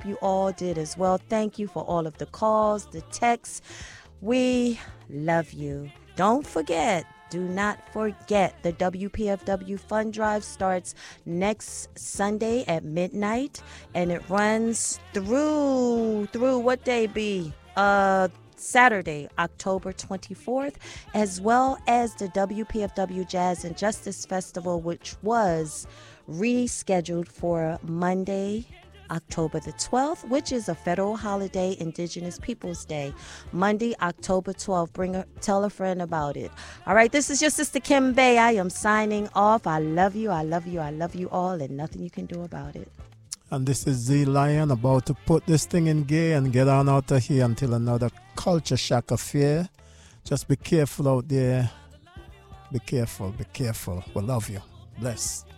hope you all did as well. Thank you for all of the calls, the texts. We love you. Don't forget. Do not forget the WPFW Fund Drive starts next Sunday at midnight, and it runs through what day, B? Saturday, October 24th, as well as the WPFW Jazz and Justice Festival, which was rescheduled for Monday, October the 12th, which is a federal holiday, Indigenous Peoples Day. Monday, October 12th. Tell a friend about it. All right, this is your sister Kim Bay. I am signing off. I love you. I love you. I love you all, and nothing you can do about it. And this is Z Lion about to put this thing in gear and get on out of here until another culture shock affair. Just be careful out there. Be careful. Be careful. We love you. Bless.